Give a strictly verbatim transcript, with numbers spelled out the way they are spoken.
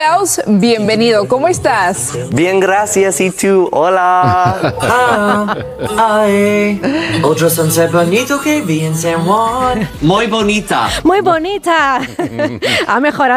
Bienvenido, ¿cómo estás? Bien, gracias. ¿Y tú? Hola. Ah, ay, otro sunset bonito que vi en San Juan. Muy bonita. Muy bonita. Ha mejorado.